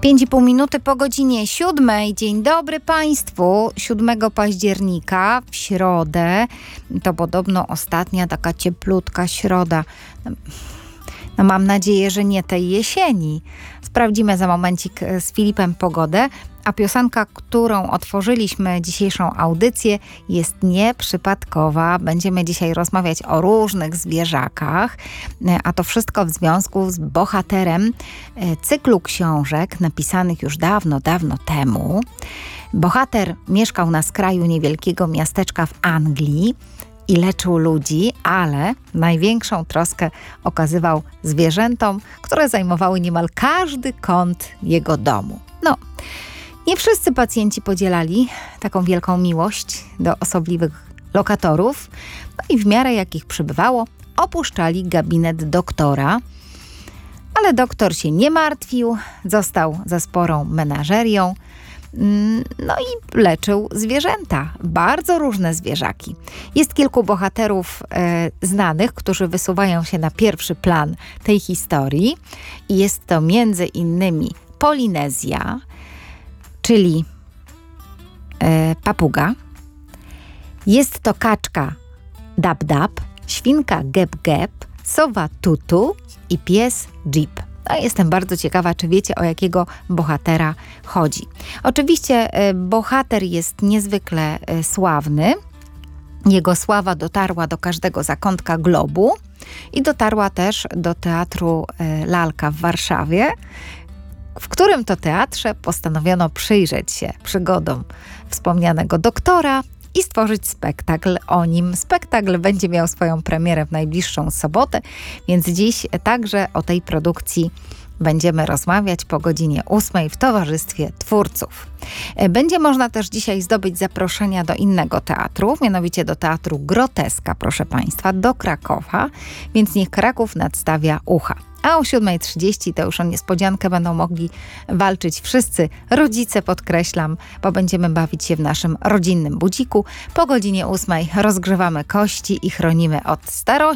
5,5 minuty po godzinie 7. Dzień dobry Państwu. 7 października w środę. To podobno ostatnia taka cieplutka środa. No mam nadzieję, że nie tej jesieni. Sprawdzimy za momencik z Filipem pogodę. A piosenka, którą otworzyliśmy dzisiejszą audycję, jest nieprzypadkowa. Będziemy dzisiaj rozmawiać o różnych zwierzakach, a to wszystko w związku z bohaterem cyklu książek napisanych już dawno, dawno temu. Bohater mieszkał na skraju niewielkiego miasteczka w Anglii i leczył ludzi, ale największą troskę okazywał zwierzętom, które zajmowały niemal każdy kąt jego domu. Nie wszyscy pacjenci podzielali taką wielką miłość do osobliwych lokatorów, no i w miarę jak ich przybywało, opuszczali gabinet doktora. Ale doktor się nie martwił, został za sporą menażerią, no i leczył zwierzęta, bardzo różne zwierzaki. Jest kilku bohaterów znanych, którzy wysuwają się na pierwszy plan tej historii i jest to między innymi Polinezja, czyli papuga. Jest to kaczka Dab-Dab, świnka Geb-Geb, sowa Tutu i pies Jeep. No, jestem bardzo ciekawa, czy wiecie, o jakiego bohatera chodzi. Oczywiście bohater jest niezwykle sławny. Jego sława dotarła do każdego zakątka globu i dotarła też do Teatru Lalka w Warszawie, w którym to teatrze postanowiono przyjrzeć się przygodom wspomnianego doktora i stworzyć spektakl o nim. Spektakl będzie miał swoją premierę w najbliższą sobotę, więc dziś także o tej produkcji będziemy rozmawiać po godzinie 8 w towarzystwie twórców. Będzie można też dzisiaj zdobyć zaproszenia do innego teatru, mianowicie do Teatru Groteska, proszę Państwa, do Krakowa, więc niech Kraków nadstawia ucha. A o 7:30 to już o niespodziankę będą mogli walczyć wszyscy rodzice, podkreślam, bo będziemy bawić się w naszym rodzinnym budziku. Po godzinie 8 rozgrzewamy kości i chronimy od starości.